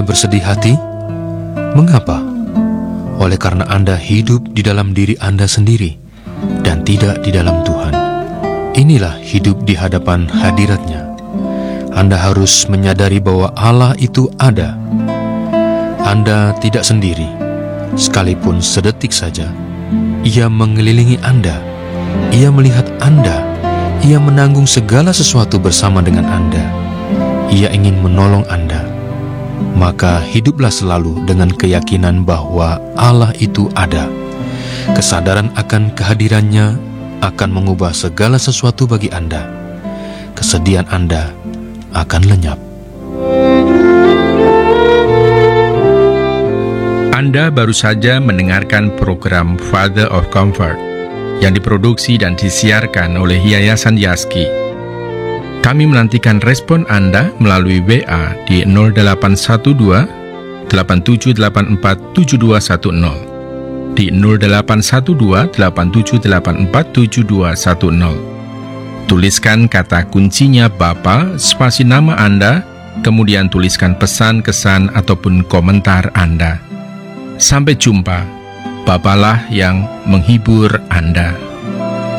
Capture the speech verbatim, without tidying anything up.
bersedih hati? Mengapa? Oleh karena Anda hidup di dalam diri Anda sendiri dan tidak di dalam Tuhan. Inilah hidup di hadapan hadirat-Nya. Anda harus menyadari bahwa Allah itu ada. Anda tidak sendiri, sekalipun sedetik saja. Ia mengelilingi Anda. Ia melihat Anda. Ia menanggung segala sesuatu bersama dengan Anda. Ia ingin menolong Anda. Maka hiduplah selalu dengan keyakinan bahwa Allah itu ada. Kesadaran akan kehadirannya akan mengubah segala sesuatu bagi Anda. Kesedihan Anda akan lenyap. Anda baru saja mendengarkan program Father of Comfort yang diproduksi dan disiarkan oleh Yayasan Yaski. Kami menantikan respon Anda melalui W A di nol delapan satu dua, delapan tujuh delapan empat, tujuh dua satu nol, di nol delapan satu dua, delapan tujuh delapan empat, tujuh dua satu nol. Tuliskan kata kuncinya Bapa, spasi nama Anda, kemudian tuliskan pesan, kesan, ataupun komentar Anda. Sampai jumpa, Bapalah yang menghibur Anda.